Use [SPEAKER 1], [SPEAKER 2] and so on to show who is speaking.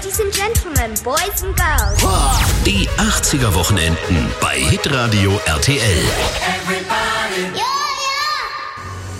[SPEAKER 1] Ladies and Gentlemen, Boys and Girls.
[SPEAKER 2] Die 80er Wochenenden bei Hitradio RTL.